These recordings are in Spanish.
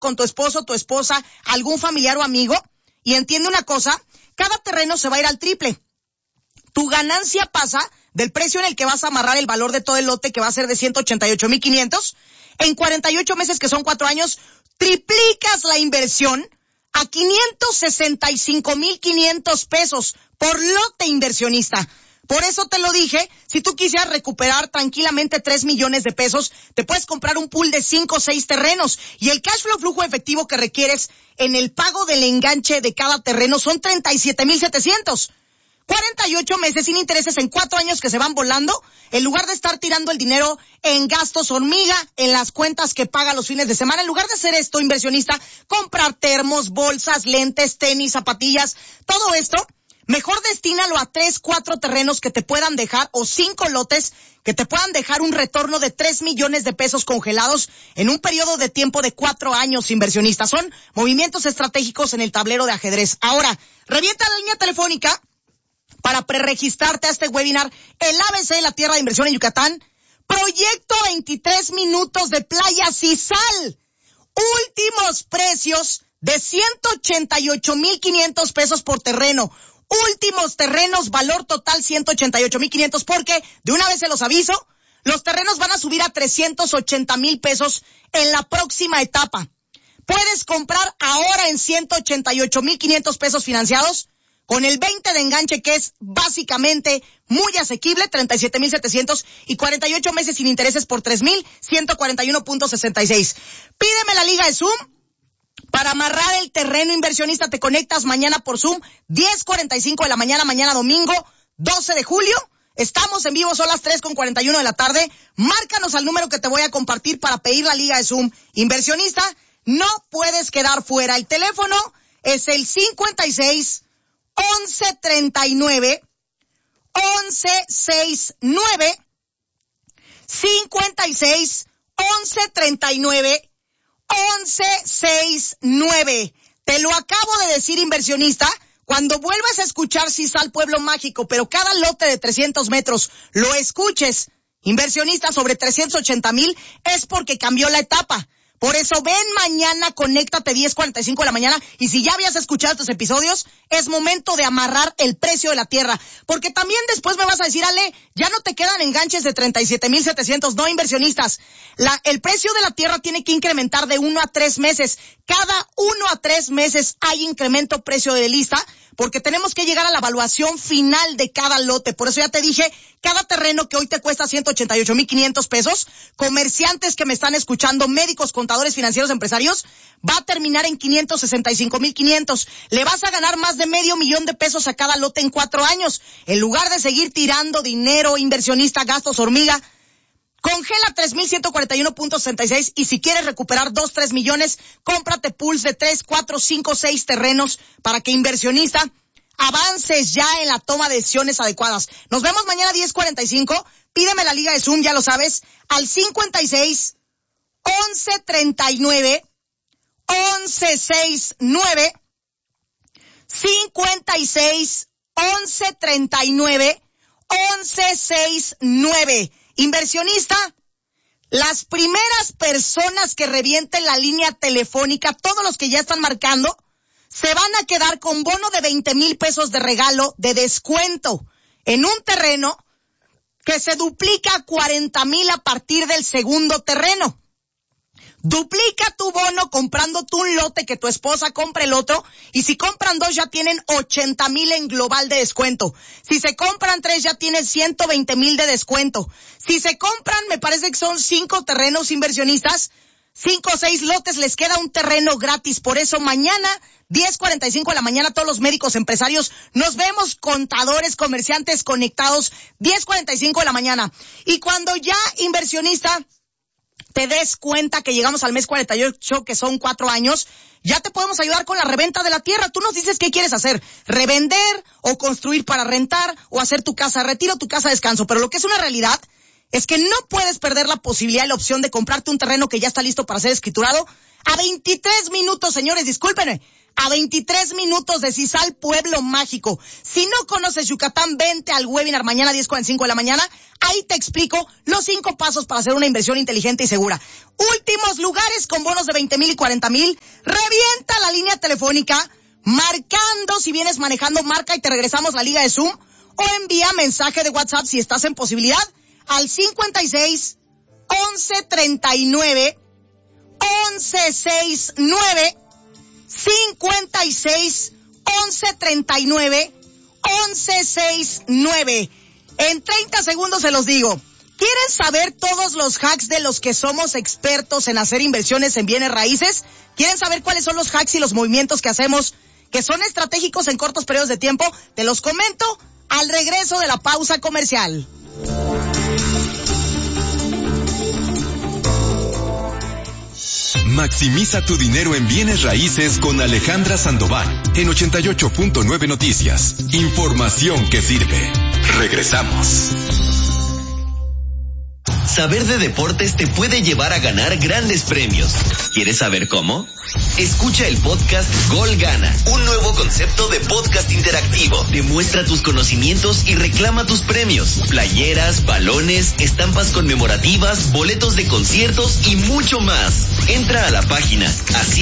con tu esposo, tu esposa, algún familiar o amigo. Y entiende una cosa, cada terreno se va a ir al triple. Tu ganancia pasa del precio en el que vas a amarrar el valor de todo el lote, que va a ser de 188,500. En 48 meses, que son 4 años, triplicas la inversión a 565,500 pesos por lote, inversionista. Por eso te lo dije, si tú quisieras recuperar tranquilamente 3 millones de pesos, te puedes comprar un pool de 5 o 6 terrenos. Y el cash flow, flujo efectivo que requieres en el pago del enganche de cada terreno son 37,700. 48 meses sin intereses en 4 años que se van volando, en lugar de estar tirando el dinero en gastos hormiga, en las cuentas que paga los fines de semana, en lugar de hacer esto, inversionista, comprar termos, bolsas, lentes, tenis, zapatillas, todo esto, mejor destínalo a 3, 4 terrenos que te puedan dejar, o 5 lotes que te puedan dejar un retorno de 3 millones de pesos congelados en un periodo de tiempo de 4 años, inversionista. Son movimientos estratégicos en el tablero de ajedrez. Ahora, revienta la línea telefónica para preregistrarte a este webinar, el ABC de la Tierra de Inversión en Yucatán. Proyecto 23 minutos de Playa Sisal. Últimos precios de 188,500 pesos por terreno. Últimos terrenos, valor total 188,500, porque, de una vez se los aviso, los terrenos van a subir a 380,000 pesos en la próxima etapa. Puedes comprar ahora en 188,500 pesos financiados, con el 20 de enganche, que es básicamente muy asequible, 37,700, y 48 meses sin intereses por 3,141.66. Pídeme la liga de Zoom para amarrar el terreno, inversionista. Te conectas mañana por Zoom, 10:45 de la mañana, mañana domingo, 12 de julio. Estamos en vivo, son las 3:41 de la tarde. Márcanos al número que te voy a compartir para pedir la liga de Zoom. Inversionista, no puedes quedar fuera. El teléfono es el 56 1139 1169, 56 1139 1169. Te lo acabo de decir, inversionista. Cuando vuelvas a escuchar Sisal Pueblo Mágico, pero cada lote de 300 metros lo escuches, inversionista, sobre 380,000, es porque cambió la etapa. Por eso ven mañana, conéctate 10:45 de la mañana, y si ya habías escuchado estos episodios, es momento de amarrar el precio de la tierra. Porque también después me vas a decir, Ale, ya no te quedan enganches de 37,700, no, inversionistas. El precio de la tierra tiene que incrementar de 1 a 3 meses. Cada 1 a 3 meses hay incremento precio de lista, porque tenemos que llegar a la evaluación final de cada lote. Por eso ya te dije, cada terreno que hoy te cuesta 188,500 pesos, comerciantes que me están escuchando, médicos, contadores, financieros, empresarios, va a terminar en 565,500. Le vas a ganar más de $500,000 de pesos a cada lote en 4 años. En lugar de seguir tirando dinero, inversionista, gastos hormiga, congela 3,141.66, y si quieres recuperar 2, 3 millones, cómprate pools de 3, 4, 5, 6 terrenos para que, inversionista, avances ya en la toma de decisiones adecuadas. Nos vemos mañana 10:45. Pídeme la liga de Zoom, ya lo sabes, al 56 1139 1169, 56 1139 1169. Inversionista, las primeras personas que revienten la línea telefónica, todos los que ya están marcando, se van a quedar con bono de 20,000 pesos de regalo, de descuento, en un terreno que se duplica a 40,000 a partir del segundo terreno. Duplica tu bono comprando tú un lote, que tu esposa compre el otro, y si compran 2 ya tienen 80,000 en global de descuento. Si se compran 3 ya tienen 120,000 de descuento. Si se compran, me parece que son 5 terrenos, inversionistas, 5 o 6 lotes, les queda un terreno gratis. Por eso mañana 10:45 de la mañana, todos los médicos, empresarios, nos vemos, contadores, comerciantes conectados, 10:45 de la mañana. Y cuando ya, inversionista, te des cuenta que llegamos al mes 48, que son 4 años, ya te podemos ayudar con la reventa de la tierra. Tú nos dices qué quieres hacer, revender o construir para rentar o hacer tu casa de retiro, tu casa de descanso. Pero lo que es una realidad es que no puedes perder la posibilidad y la opción de comprarte un terreno que ya está listo para ser escriturado a 23 minutos, señores, discúlpenme, a 23 minutos de Cisal, Pueblo Mágico. Si no conoces Yucatán, vente al webinar mañana 10:45 de la mañana. Ahí te explico los 5 pasos para hacer una inversión inteligente y segura. Últimos lugares con bonos de 20,000 y 40,000. Revienta la línea telefónica marcando, si vienes manejando, marca y te regresamos la liga de Zoom, o envía mensaje de WhatsApp si estás en posibilidad al 56 11 39 11 69 56 11 39 11 69. En 30 segundos se los digo. ¿Quieren saber todos los hacks de los que somos expertos en hacer inversiones en bienes raíces? ¿Quieren saber cuáles son los hacks y los movimientos que hacemos que son estratégicos en cortos periodos de tiempo? Te los comento al regreso de la pausa comercial. Maximiza tu dinero en bienes raíces con Alejandra Sandoval en 88.9 Noticias. Información que sirve. Regresamos. Saber de deportes te puede llevar a ganar grandes premios. ¿Quieres saber cómo? Escucha el podcast Gol Gana, un nuevo concepto de podcast interactivo. Demuestra tus conocimientos y reclama tus premios. Playeras, balones, estampas conmemorativas, boletos de conciertos y mucho más. Entra a la página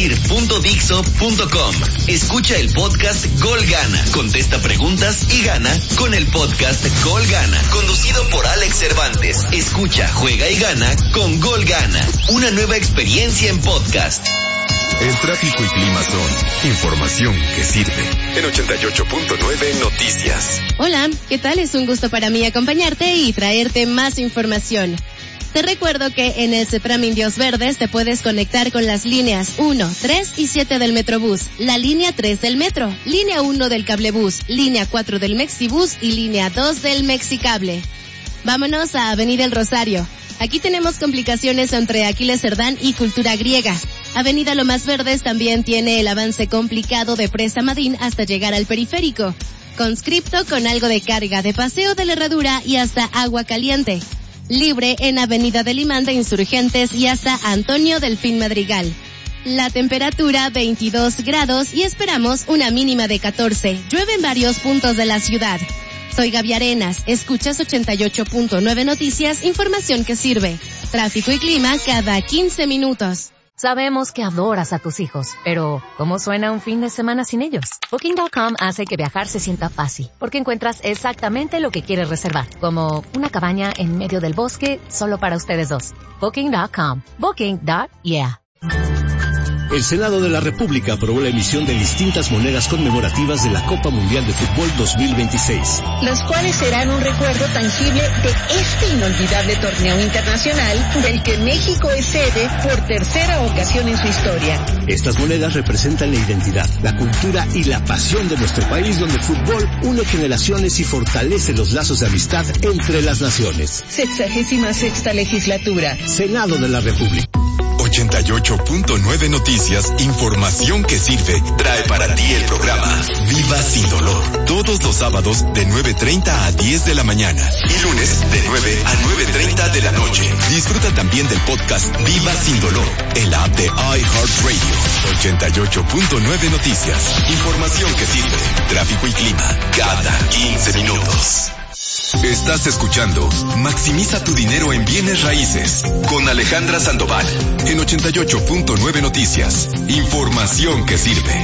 asir.dixo.com. Escucha el podcast Gol Gana. Contesta preguntas y gana con el podcast Gol Gana, conducido por Alex Cervantes. Escucha, juega y gana con Gol Gana. Una nueva experiencia en podcast. El tráfico y clima son información que sirve. En 88.9 Noticias. Hola, ¿qué tal? Es un gusto para mí acompañarte y traerte más información. Te recuerdo que en el CEPRAM Indios Verdes te puedes conectar con las líneas 1, 3 y 7 del Metrobús, la línea 3 del Metro, línea 1 del Cablebús, línea 4 del Mexibús y línea 2 del Mexicable. Vámonos a Avenida El Rosario. Aquí tenemos complicaciones entre Aquiles Cerdán y Cultura Griega. Avenida Lomas Verdes también tiene el avance complicado de Presa Madín hasta llegar al periférico. Conscripto con algo de carga de Paseo de la Herradura y hasta Agua Caliente. Libre en Avenida del Imán de Insurgentes y hasta Antonio Delfín Madrigal. La temperatura 22 grados y esperamos una mínima de 14. Llueve en varios puntos de la ciudad. Soy Gaby Arenas, escuchas 88.9 Noticias, información que sirve. Tráfico y clima cada 15 minutos. Sabemos que adoras a tus hijos, pero ¿cómo suena un fin de semana sin ellos? Booking.com hace que viajar se sienta fácil, porque encuentras exactamente lo que quieres reservar, como una cabaña en medio del bosque solo para ustedes dos. Booking.com. Booking.yeah. El Senado de la República aprobó la emisión de distintas monedas conmemorativas de la Copa Mundial de Fútbol 2026. Los cuales serán un recuerdo tangible de este inolvidable torneo internacional del que México es sede por tercera ocasión en su historia. Estas monedas representan la identidad, la cultura y la pasión de nuestro país, donde el fútbol une generaciones y fortalece los lazos de amistad entre las naciones. 66ª legislatura. Senado de la República. 88.9 Noticias, información que sirve, trae para ti el programa Viva Sin Dolor. Todos los sábados de 9:30 a 10 de la mañana y lunes de 9 a 9:30 de la noche. Disfruta también del podcast Viva Sin Dolor, el app de iHeartRadio. 88.9 Noticias, información que sirve, tráfico y clima cada 15 minutos. Estás escuchando Maximiza tu dinero en bienes raíces con Alejandra Sandoval en 88.9 Noticias. Información que sirve.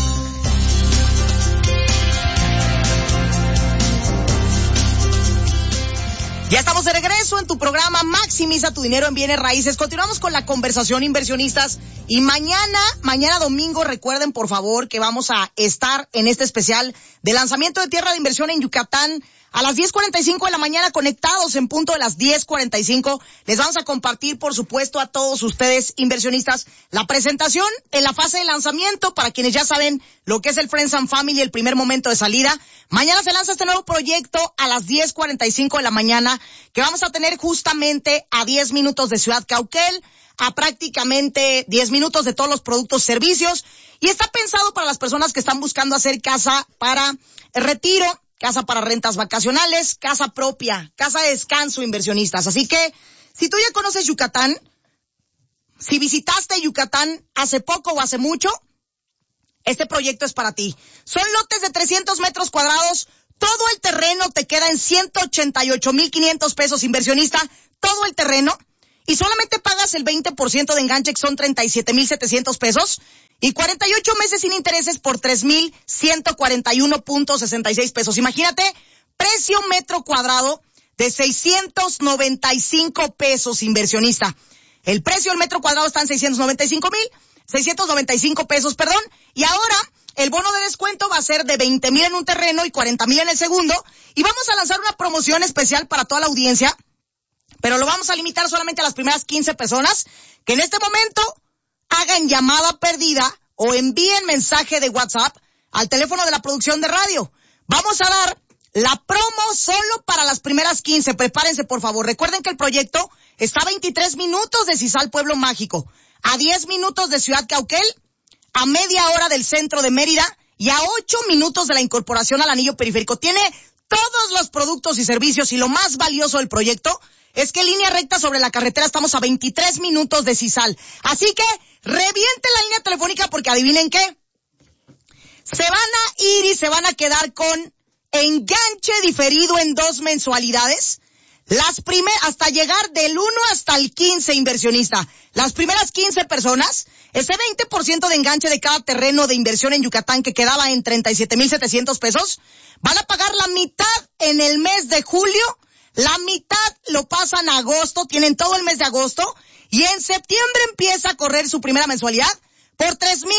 Ya estamos de regreso en tu programa Maximiza tu dinero en bienes raíces. Continuamos con la conversación, inversionistas. Y mañana domingo, recuerden por favor que vamos a estar en este especial de lanzamiento de tierra de inversión en Yucatán. A las 10:45 de la mañana, conectados en punto de las 10:45, les vamos a compartir, por supuesto, a todos ustedes, inversionistas, la presentación en la fase de lanzamiento, para quienes ya saben lo que es el Friends and Family, el primer momento de salida. Mañana se lanza este nuevo proyecto a las 10:45 de la mañana, que vamos a tener justamente a 10 minutos de Ciudad Cauquel, a prácticamente 10 minutos de todos los productos, servicios, y está pensado para las personas que están buscando hacer casa para el retiro, casa para rentas vacacionales, casa propia, casa de descanso, inversionistas. Así que, si tú ya conoces Yucatán, si visitaste Yucatán hace poco o hace mucho, este proyecto es para ti. Son lotes de 300 metros cuadrados, todo el terreno te queda en 188,500 pesos, inversionista, todo el terreno, y solamente pagas el 20% de enganche, que son 37,700 pesos, y 48 meses sin intereses por 3,141.66 pesos. Imagínate, precio metro cuadrado de 695 pesos, inversionista. El precio del metro cuadrado está en 695 pesos, y ahora el bono de descuento va a ser de 20,000 en un terreno y 40,000 en el segundo, y vamos a lanzar una promoción especial para toda la audiencia, pero lo vamos a limitar solamente a las primeras 15 personas que en este momento hagan llamada perdida o envíen mensaje de WhatsApp al teléfono de la producción de radio. Vamos a dar la promo solo para las primeras 15. Prepárense, por favor. Recuerden que el proyecto está a 23 minutos de Cisal Pueblo Mágico, a 10 minutos de Ciudad Cauquel, a media hora del centro de Mérida y a 8 minutos de la incorporación al anillo periférico. Tiene todos los productos y servicios, y lo más valioso del proyecto es que en línea recta sobre la carretera estamos a 23 minutos de Cisal. Así que revienten la línea telefónica, porque adivinen qué, se van a ir y se van a quedar con enganche diferido en 2 mensualidades. Hasta llegar del 1 hasta el 15, inversionista. Las primeras 15 personas, ese 20% de enganche de cada terreno de inversión en Yucatán, que quedaba en 37,700 pesos, van a pagar la mitad en el mes de julio, la mitad lo pasan a agosto, tienen todo el mes de agosto, y en septiembre empieza a correr su primera mensualidad por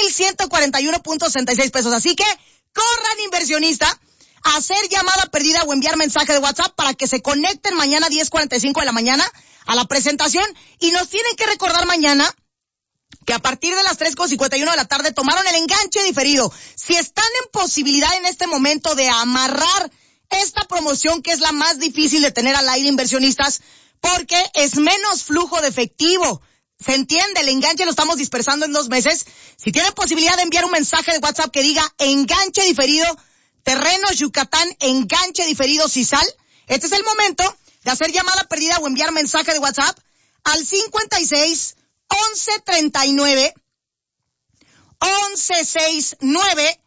3,141.66 pesos. Así que corran, inversionista, a hacer llamada perdida o enviar mensaje de WhatsApp para que se conecten mañana a 10:45 de la mañana a la presentación, y nos tienen que recordar mañana que a partir de las 3:51 de la tarde tomaron el enganche diferido. Si están en posibilidad en este momento de amarrar esta promoción, que es la más difícil de tener al aire, inversionistas, porque es menos flujo de efectivo. ¿Se entiende? El enganche lo estamos dispersando en 2 meses. Si tienen posibilidad de enviar un mensaje de WhatsApp que diga enganche diferido, terrenos Yucatán, enganche diferido Cisal, este es el momento de hacer llamada perdida o enviar mensaje de WhatsApp al 56 11 39 11 69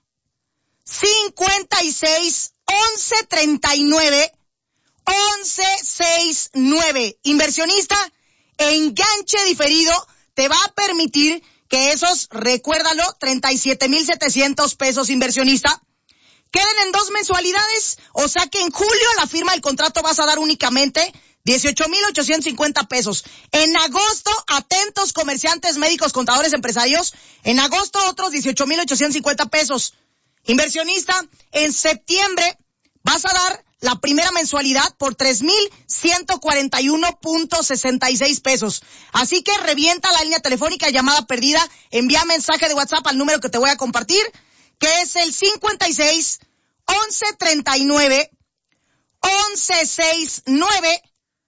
56 11 39 11 69. Inversionista, enganche diferido te va a permitir que esos, recuérdalo, 37,700 pesos, inversionista, queden en 2 mensualidades, o sea que en julio la firma del contrato vas a dar únicamente 18,850 pesos. En agosto, atentos comerciantes, médicos, contadores, empresarios, en agosto otros 18,850 pesos. Inversionista, en septiembre vas a dar la primera mensualidad por 3,141.66 pesos. Así que revienta la línea telefónica, llamada perdida, envía mensaje de WhatsApp al número que te voy a compartir, que es el 56 11 39 11 69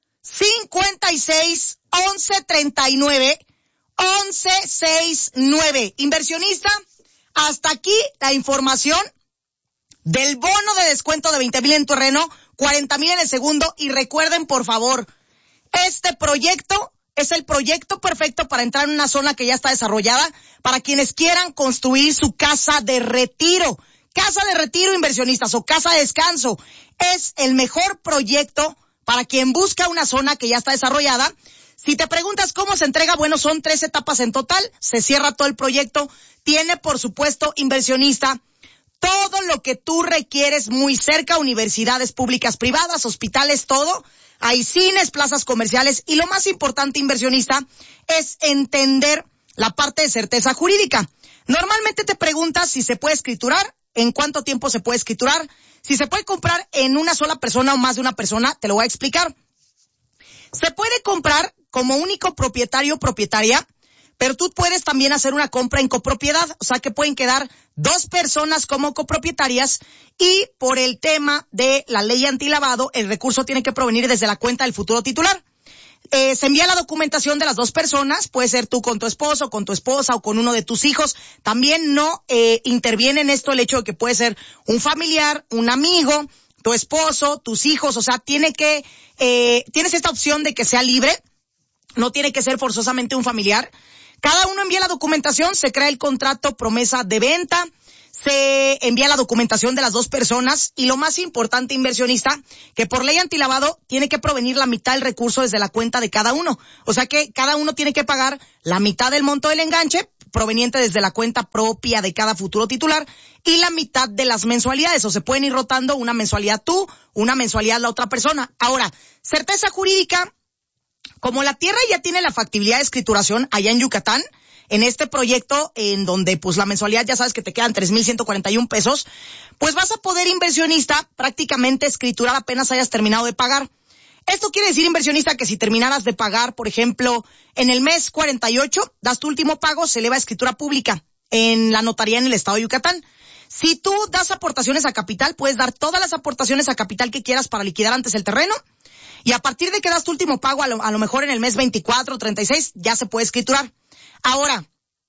56 11 39 11 69. Inversionista, hasta aquí la información del bono de descuento de 20,000 en terreno, 40,000 en el segundo, y recuerden, por favor, este proyecto es el proyecto perfecto para entrar en una zona que ya está desarrollada para quienes quieran construir su casa de retiro. Casa de retiro, inversionistas, o casa de descanso. Es el mejor proyecto para quien busca una zona que ya está desarrollada. Si te preguntas cómo se entrega, bueno, son 3 etapas en total. Se cierra todo el proyecto. Tiene, por supuesto, inversionista, todo lo que tú requieres muy cerca: universidades públicas, privadas, hospitales, todo. Hay cines, plazas comerciales, y lo más importante, inversionista, es entender la parte de certeza jurídica. Normalmente te preguntas si se puede escriturar, en cuánto tiempo se puede escriturar, si se puede comprar en una sola persona o más de una persona. Te lo voy a explicar. Se puede comprar como único propietario o propietaria, pero tú puedes también hacer una compra en copropiedad, o sea que pueden quedar 2 personas como copropietarias, y por el tema de la ley antilavado, el recurso tiene que provenir desde la cuenta del futuro titular. Se envía la documentación de las 2 personas, puede ser tú con tu esposo, con tu esposa o con uno de tus hijos. También no interviene en esto el hecho de que puede ser un familiar, un amigo, tu esposo, tus hijos, o sea, tienes esta opción de que sea libre, no tiene que ser forzosamente un familiar. Cada uno envía la documentación, se crea el contrato promesa de venta, se envía la documentación de las dos personas y lo más importante, inversionista, que por ley antilavado tiene que provenir la mitad del recurso desde la cuenta de cada uno. O sea que cada uno tiene que pagar la mitad del monto del enganche proveniente desde la cuenta propia de cada futuro titular y la mitad de las mensualidades, o se pueden ir rotando una mensualidad tú, una mensualidad la otra persona. Ahora, certeza jurídica, como la tierra ya tiene la factibilidad de escrituración allá en Yucatán, en este proyecto en donde pues la mensualidad ya sabes que te quedan 3,141 pesos, pues vas a poder, inversionista, prácticamente escriturar apenas hayas terminado de pagar. Esto quiere decir, inversionista, que si terminaras de pagar, por ejemplo, en el mes 48, das tu último pago, se eleva a escritura pública en la notaría en el estado de Yucatán. Si tú das aportaciones a capital, puedes dar todas las aportaciones a capital que quieras para liquidar antes el terreno. Y a partir de que das tu último pago, a lo mejor en el mes 24 o 36, ya se puede escriturar. Ahora,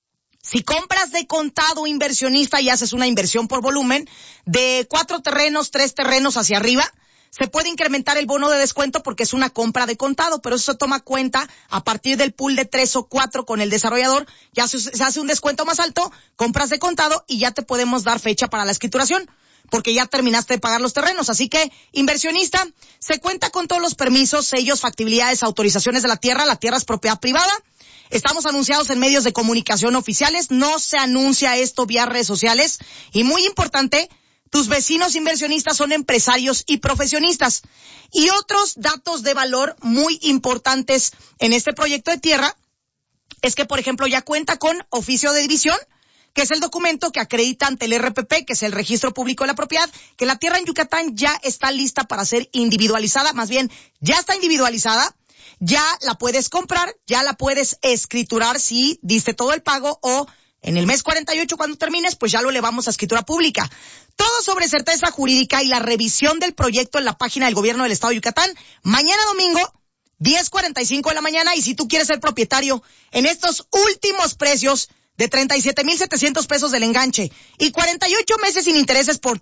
si compras de contado, inversionista, y haces una inversión por volumen de 4 terrenos, 3 terrenos hacia arriba, se puede incrementar el bono de descuento porque es una compra de contado, pero eso se toma cuenta a partir del pool de 3 o 4 con el desarrollador, ya se hace un descuento más alto, compras de contado y ya te podemos dar fecha para la escrituración, porque ya terminaste de pagar los terrenos. Así que, inversionista, se cuenta con todos los permisos, sellos, factibilidades, autorizaciones de la tierra es propiedad privada. Estamos anunciados en medios de comunicación oficiales, no se anuncia esto vía redes sociales. Y muy importante, tus vecinos inversionistas son empresarios y profesionistas. Y otros datos de valor muy importantes en este proyecto de tierra es que, por ejemplo, ya cuenta con oficio de división, que es el documento que acredita ante el RPP, que es el Registro Público de la Propiedad, que la tierra en Yucatán ya está lista para ser individualizada, más bien, ya está individualizada, ya la puedes comprar, ya la puedes escriturar si diste todo el pago o en el mes 48 cuando termines, pues ya lo elevamos a escritura pública. Todo sobre certeza jurídica y la revisión del proyecto en la página del gobierno del estado de Yucatán, mañana domingo, 10:45 de la mañana, y si tú quieres ser propietario en estos últimos precios de 37,700 pesos del enganche y 48 meses sin intereses por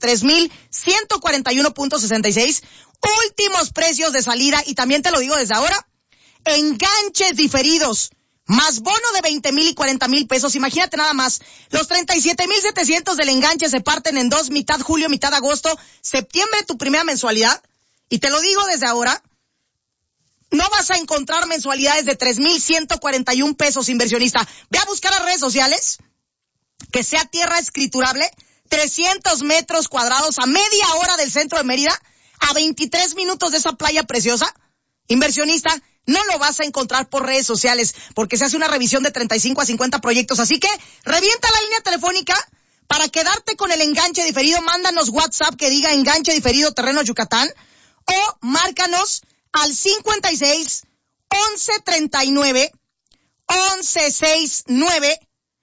3,141.66, últimos precios de salida, y también te lo digo desde ahora, enganches diferidos, más bono de 20,000 y 40,000 pesos. Imagínate nada más, los 37,700 del enganche se parten en dos, mitad julio, mitad agosto, septiembre tu primera mensualidad, y te lo digo desde ahora, no vas a encontrar mensualidades de 3,141 pesos, inversionista. Ve a buscar las redes sociales, que sea tierra escriturable, 300 metros cuadrados a media hora del centro de Mérida, a 23 minutos de esa playa preciosa. Inversionista, no lo vas a encontrar por redes sociales, porque se hace una revisión de 35 a 50 proyectos. Así que, revienta la línea telefónica para quedarte con el enganche diferido. Mándanos WhatsApp que diga enganche diferido terreno Yucatán, o márcanos al 56 11 39 11 69,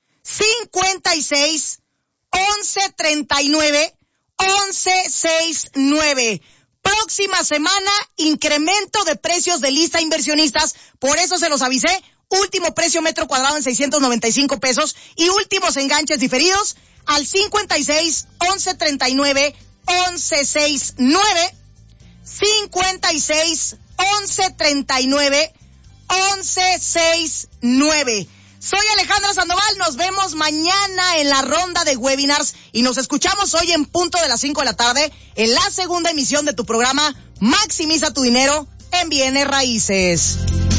56 11 39 11 69. Próxima semana, incremento de precios de lista, inversionistas, por eso se los avisé. Último precio metro cuadrado en 695 pesos y últimos enganches diferidos al 56 11 39 11 69, 56 11 39 11 69. Soy Alejandra Sandoval, nos vemos mañana en la ronda de webinars y nos escuchamos hoy en punto de las 5 de la tarde en la segunda emisión de tu programa Maximiza tu dinero en bienes raíces.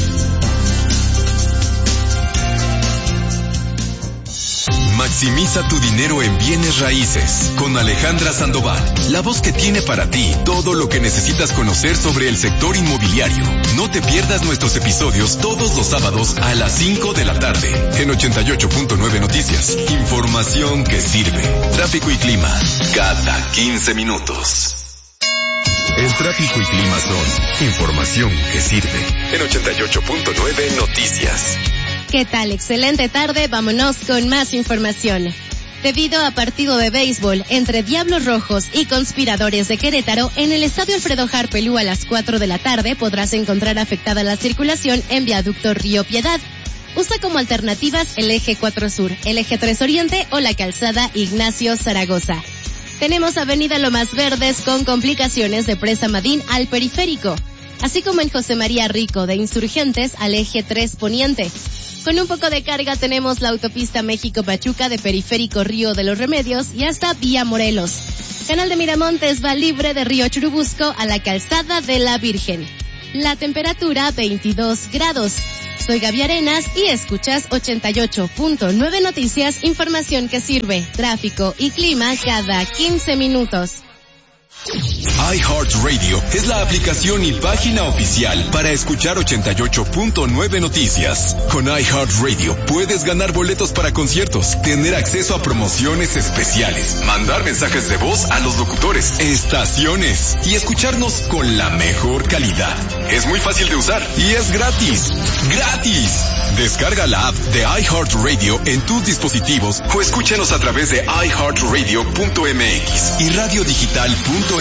Maximiza tu dinero en bienes raíces con Alejandra Sandoval, la voz que tiene para ti todo lo que necesitas conocer sobre el sector inmobiliario. No te pierdas nuestros episodios todos los sábados a las 5 de la tarde en 88.9 Noticias. Información que sirve. Tráfico y clima cada 15 minutos. El tráfico y clima son información que sirve en 88.9 Noticias. ¿Qué tal? Excelente tarde, vámonos con más información. Debido a partido de béisbol entre Diablos Rojos y Conspiradores de Querétaro, en el Estadio Alfredo Harpelú a las 4 de la tarde podrás encontrar afectada la circulación en Viaducto Río Piedad. Usa como alternativas el eje 4 Sur, el eje 3 Oriente o la calzada Ignacio Zaragoza. Tenemos Avenida Lomas Verdes con complicaciones de Presa Madín al periférico, así como el José María Rico de Insurgentes al eje 3 Poniente. Con un poco de carga tenemos la autopista México-Pachuca de Periférico Río de los Remedios y hasta Vía Morelos. Canal de Miramontes va libre de Río Churubusco a la Calzada de la Virgen. La temperatura 22 grados. Soy Gaby Arenas y escuchas 88.9 Noticias, información que sirve, tráfico y clima cada 15 minutos. iHeartRadio es la aplicación y página oficial para escuchar 88.9 Noticias. Con iHeartRadio puedes ganar boletos para conciertos, tener acceso a promociones especiales, mandar mensajes de voz a los locutores, estaciones y escucharnos con la mejor calidad. Es muy fácil de usar y es gratis. ¡Gratis! Descarga la app de iHeartRadio en tus dispositivos o escúchanos a través de iHeartRadio.mx y radiodigital.mx.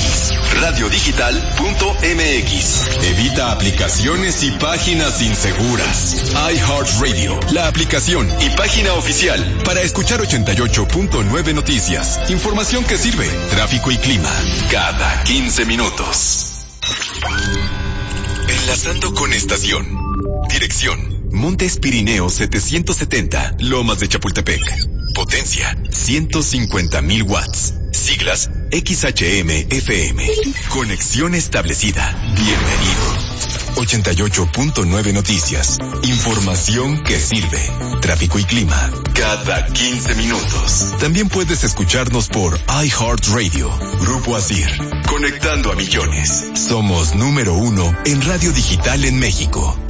Radiodigital.mx. Evita aplicaciones y páginas inseguras. iHeartRadio, la aplicación y página oficial para escuchar 88.9 Noticias. Información que sirve, tráfico y clima cada 15 minutos. Enlazando con estación. Dirección: Montes Pirineos 770, Lomas de Chapultepec. Potencia: 150,000 watts. Siglas: XHM-FM. Conexión establecida. Bienvenido. 88.9 Noticias. Información que sirve. Tráfico y clima cada 15 minutos. También puedes escucharnos por iHeartRadio. Grupo Asir. Conectando a millones. Somos número 1 en radio digital en México.